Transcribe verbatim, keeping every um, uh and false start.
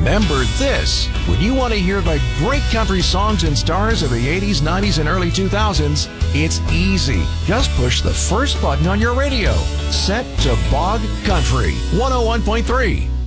remember this. When you want to hear the great country songs and stars of the eighties, nineties, and early two thousands, it's easy. Just push the first button on your radio. Set to Bog Country one oh one point three.